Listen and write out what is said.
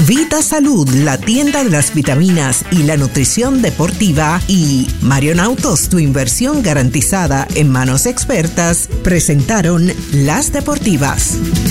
Vita Salud, la tienda de las vitaminas y la nutrición deportiva, y Marion Autos, tu inversión garantizada en manos expertas, presentaron Las Deportivas.